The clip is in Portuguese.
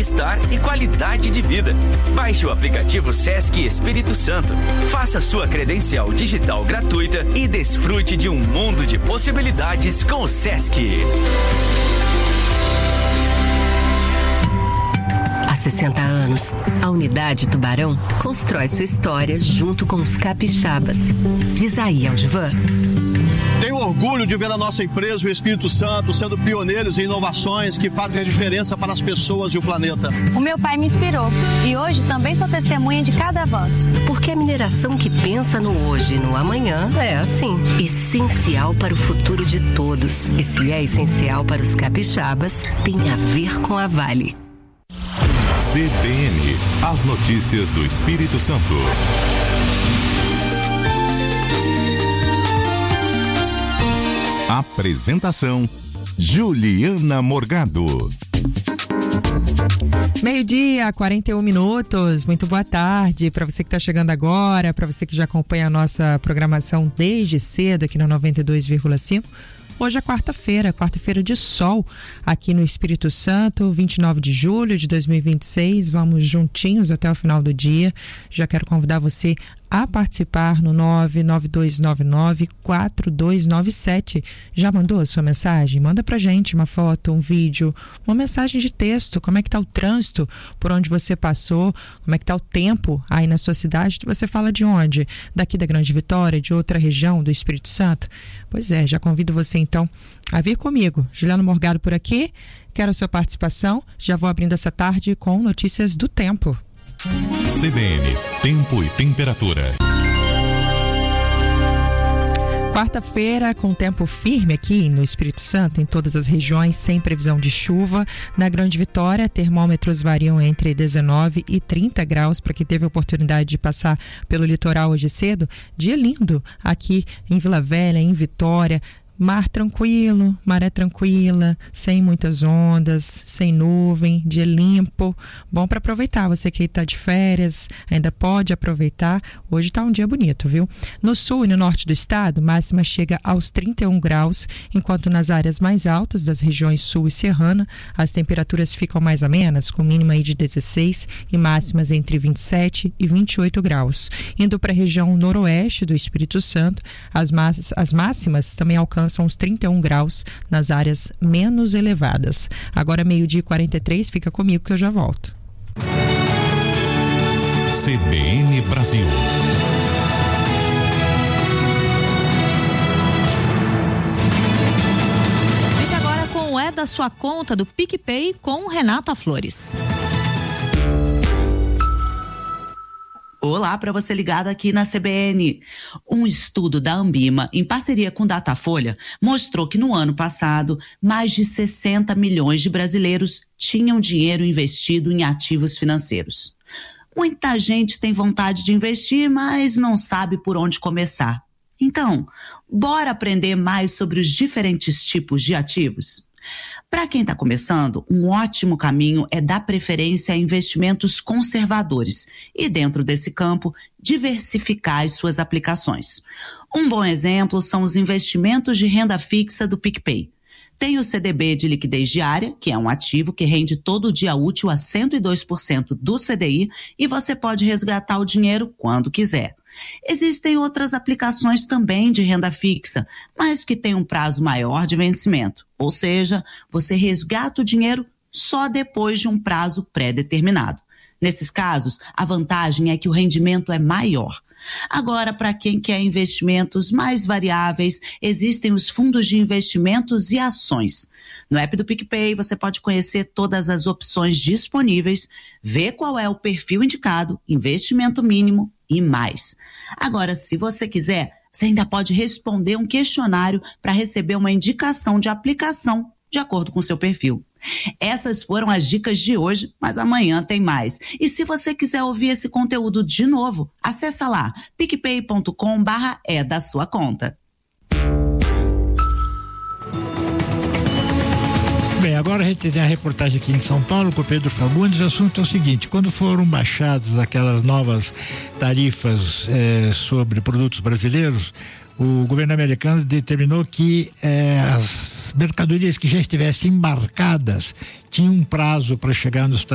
bem-estar e qualidade de vida. Baixe o aplicativo Sesc Espírito Santo. Faça sua credencial digital gratuita e desfrute de um mundo de possibilidades com o Sesc. Há 60 anos, a Unidade Tubarão constrói sua história junto com os capixabas. Diz aí, Aldivan. Tenho orgulho de ver a nossa empresa, o Espírito Santo, sendo pioneiros em inovações que fazem a diferença para as pessoas e o planeta. O meu pai me inspirou e hoje também sou testemunha de cada avanço. Porque a mineração que pensa no hoje e no amanhã é assim, essencial para o futuro de todos. E se é essencial para os capixabas, tem a ver com a Vale. CBN, as notícias do Espírito Santo. Apresentação: Juliana Morgado. 12:41. Muito boa tarde para você que está chegando agora, para você que já acompanha a nossa programação desde cedo aqui no 92,5. Hoje é quarta-feira de sol aqui no Espírito Santo, 29 de julho de 2026. Vamos juntinhos até o final do dia. Já quero convidar você a participar no 99299-4297. Já mandou a sua mensagem? Manda pra gente uma foto, um vídeo, uma mensagem de texto. Como é que tá o trânsito por onde você passou? Como é que tá o tempo aí na sua cidade? Você fala de onde? Daqui da Grande Vitória, de outra região do Espírito Santo? Pois é, já convido você então a vir comigo. Juliana Morgado por aqui. Quero a sua participação. Já vou abrindo essa tarde com notícias do tempo. CBN, tempo e temperatura. Quarta-feira com tempo firme aqui no Espírito Santo, em todas as regiões, sem previsão de chuva. Na Grande Vitória, termômetros variam entre 19 e 30 graus, para quem teve a oportunidade de passar pelo litoral hoje cedo. Dia lindo aqui em Vila Velha, em Vitória. Mar tranquilo, maré tranquila, sem muitas ondas, sem nuvem, dia limpo, bom para aproveitar. Você que está de férias, ainda pode aproveitar. Hoje está um dia bonito, viu? No sul e no norte do estado, máxima chega aos 31 graus, enquanto nas áreas mais altas das regiões sul e serrana, as temperaturas ficam mais amenas, com mínima aí de 16 e máximas entre 27 e 28 graus. Indo para a região noroeste do Espírito Santo, as máximas também alcançam uns 31 graus nas áreas menos elevadas. Agora 12:43, fica comigo que eu já volto. CBN Brasil. Fique agora com o É da Sua Conta do PicPay com Renata Flores. Olá para você ligado aqui na CBN. Um estudo da Ambima, em parceria com Datafolha, mostrou que no ano passado, mais de 60 milhões de brasileiros tinham dinheiro investido em ativos financeiros. Muita gente tem vontade de investir, mas não sabe por onde começar. Então, bora aprender mais sobre os diferentes tipos de ativos? Para quem está começando, um ótimo caminho é dar preferência a investimentos conservadores e, dentro desse campo, diversificar as suas aplicações. Um bom exemplo são os investimentos de renda fixa do PicPay. Tem o CDB de liquidez diária, que é um ativo que rende todo dia útil a 102% do CDI e você pode resgatar o dinheiro quando quiser. Existem outras aplicações também de renda fixa, mas que têm um prazo maior de vencimento. Ou seja, você resgata o dinheiro só depois de um prazo pré-determinado. Nesses casos, a vantagem é que o rendimento é maior. Agora, para quem quer investimentos mais variáveis, existem os fundos de investimentos e ações. No app do PicPay, você pode conhecer todas as opções disponíveis, ver qual é o perfil indicado, investimento mínimo e mais. Agora, se você quiser, você ainda pode responder um questionário para receber uma indicação de aplicação de acordo com o seu perfil. Essas foram as dicas de hoje, mas amanhã tem mais. E se você quiser ouvir esse conteúdo de novo, acessa lá, picpay.com/é da sua conta. Bem, agora a gente tem a reportagem aqui em São Paulo com o Pedro Fagundes. O assunto é o seguinte: quando foram baixadas aquelas novas tarifas sobre produtos brasileiros, o governo americano determinou que as mercadorias que já estivessem embarcadas tinham um prazo para chegar nos Estados